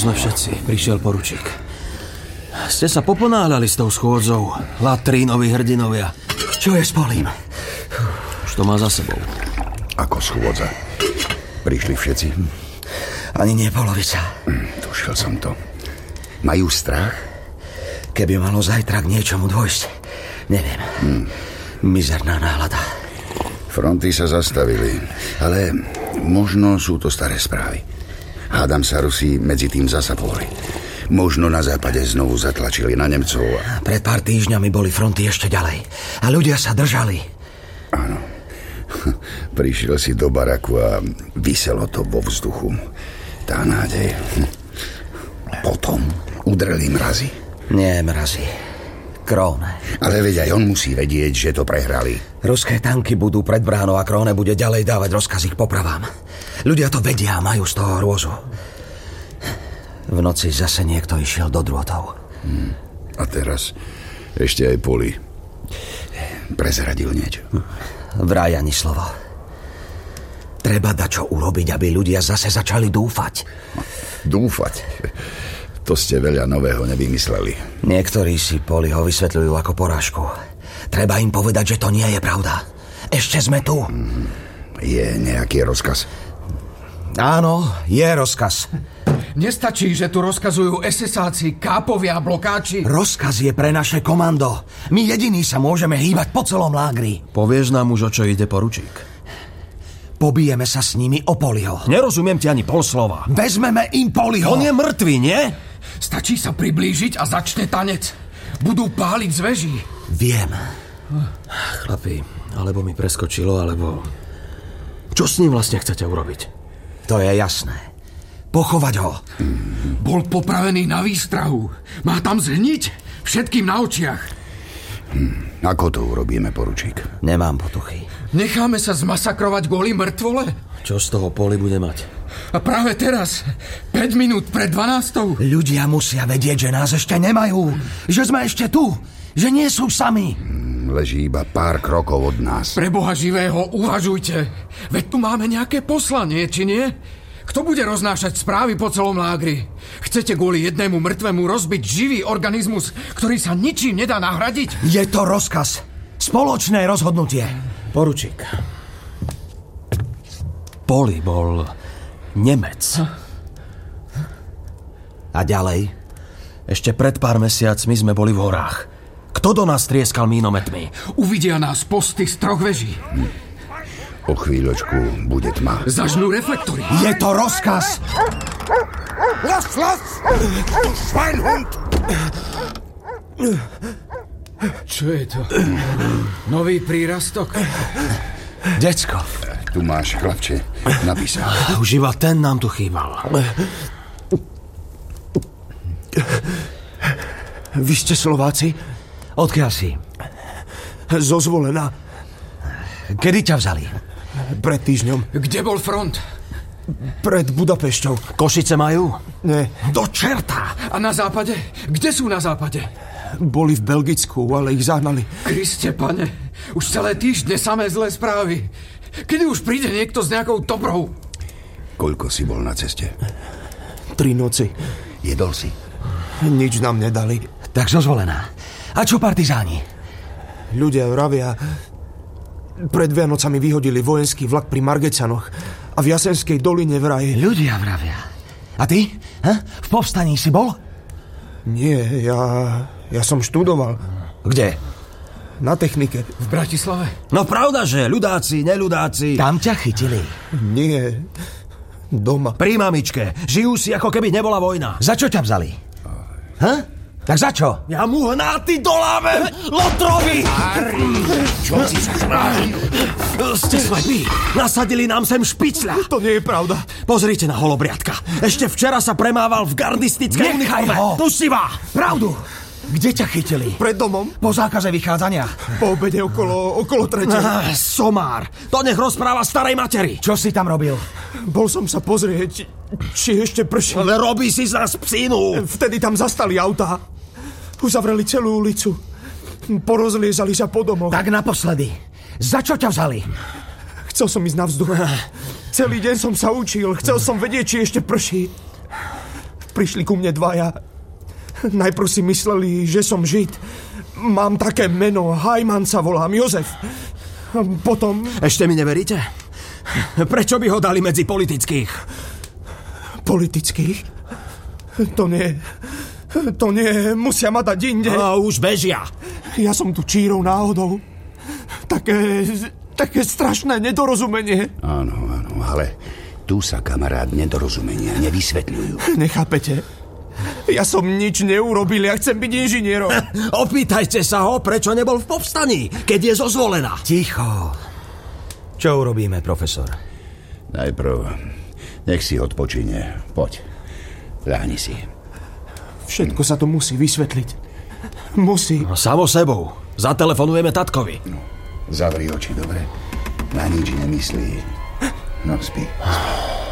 sme všetci. Prišiel poručík. Ste sa poponáhľali s tou schôdzou, latrínoví hrdinovia. Čo je s Polím? Už to má za sebou. Ako schôdza? Prišli všetci? Ani nie polovica. Tušil som to. Majú strach? Keby malo zajtra k niečomu dôjsť, neviem. Mizerná nálada. Fronty sa zastavili, ale možno sú to staré správy. Hádam sa Rusi medzi tým zasa pohli. Možno na západe znovu zatlačili na Nemcov. Pred pár týždňami boli fronty ešte ďalej a ľudia sa držali. Áno. Prišiel si do baraku a viselo to vo vzduchu. Tá nádej. Potom udreli mrazy. Nie mrazy. Króne. Ale veď aj on musí vedieť, že to prehrali. Ruské tanky budú pred bránou a Króne bude ďalej dávať rozkazy k popravám. Ľudia to vedia a majú z toho hrôzu. V noci zase niekto išiel do drôtov. A teraz ešte aj Poli. Prezradil niečo. Vraj ani slovo. Treba dačo urobiť, aby ľudia zase začali dúfať. Dúfať? To ste veľa nového nevymysleli. Niektorí si Poliho vysvetľujú ako porážku. Treba im povedať, že to nie je pravda. Ešte sme tu. Je nejaký rozkaz? Áno, je rozkaz. Nestačí, že tu rozkazujú SS-áci, kápovia a blokáči? Rozkaz je pre naše komando. My jediní sa môžeme hýbať po celom lágri. Povieš nám už, o čo ide, poručík? Pobijeme sa s nimi o Poliho. Nerozumiem ti ani pol slova. Vezmeme im Poliho. On je mŕtvý, nie? Stačí sa priblížiť a začne tanec. Budú páliť z veží. Viem. Chlapi, alebo mi preskočilo, alebo... Čo s ním vlastne chcete urobiť? To je jasné. Pochovať ho. Bol popravený na výstrahu. Má tam zhniť? Všetkým na očiach. Ako to urobíme, poručík? Nemám potuchy. Necháme sa zmasakrovať kvôli mŕtvole? Čo z toho Poli bude mať? A práve teraz, 5 minút pred 12. Ľudia musia vedieť, že nás ešte nemajú. Že sme ešte tu. Že nie sú sami. Leží iba pár krokov od nás. Pre Boha živého, uvažujte. Veď tu máme nejaké poslanie, či nie? Kto bude roznášať správy po celom lágri? Chcete kvôli jednému mŕtvemu rozbiť živý organizmus, ktorý sa ničím nedá nahradiť? Je to rozkaz. Spoločné rozhodnutie. Poručík. Poli bol Nemec. A ďalej? Ešte pred pár mesiacmi sme boli v horách. Kto do nás trieskal mínometmi? Uvidia nás posty z 3 veží. O chvíľočku bude tma. Zažnú reflektory. Je to rozkaz. Los, los! Du Schweinhund! Čo je to? Nový prírastok? Decko. Tu máš, chlapče, napísal. Už iba ten nám tu chýbal. Vy ste Slováci? Odkiaľ si? Zo Zvolena. Kedy ťa vzali? Pred týždňom. Kde bol front? Pred Budapešťou. Košice majú? Nie. Do čerta! A na západe? Kde sú na západe? Boli v Belgicku, ale ich zahnali. Kriste, pane, už celé týždne samé zlé správy. Kedy už príde niekto s nejakou dobrou? Koľko si bol na ceste? 3 noci. Jedol si? Nič nám nedali. Tak zozvolená. A čo partizáni? Ľudia vravia, pred Vianocami vyhodili vojenský vlak pri Margecanoch a v Jasenskej doline vraj... Ľudia vravia. A ty? V povstaní si bol? Nie, ja som študoval. Kde? Na technike. V Bratislave? No pravda, že ľudáci, neľudáci. Tam ťa chytili. Nie, doma. Pri mamičke. Žijú si, ako keby nebola vojna. Za čo ťa vzali? Tak za čo? Ja mu hnáty do láve! Lotrovi! Čo si sa zbláznil? Ste slepí. Nasadili nám sem špicľa. To nie je pravda. Pozrite na holobriadka. Ešte včera sa premával v gardistickej Nechaj uniforme. ho. Pusivá! Pravdu. Kde ťa chytili? Pred domom. Po zákaze vychádzania. Po obede okolo 3. Somár. To nech rozpráva starej materi. Čo si tam robil? Bol som sa pozrieť, či ešte prší. Ale robí si z nás psínu. Vtedy tam zastali autá. Uzavreli celú ulicu. Porozliezali sa po domoch. Tak naposledy. Za čo ťa vzali? Chcel som ísť na vzduch. Celý deň som sa učil. Chcel som vedieť, či ešte prší. Prišli ku mne dvaja. Najprv si mysleli, že som Žid. Mám také meno, Hajman sa volám, Jozef. Potom... Ešte mi neveríte? Prečo by ho dali medzi politických? Politických? To nie, musia ma dať inde. A už bežia. Ja som tu čírou náhodou. Také strašné nedorozumenie. Áno, ale tu sa, kamarát, nedorozumenia nevysvetľujú. Nechápete? Ja som nič neurobil, ja chcem byť inžinierom. Opýtajte sa ho, prečo nebol v povstaní, keď je zo Zvolena. Ticho. Čo urobíme, profesor? Najprv nech si odpočíne. Poď, ľahni si. Všetko sa to musí vysvetliť. Musí. No, samo sebou. Zatelefonujeme tatkovi. No, zavri oči, dobre? Na nič nemyslí. No, spí.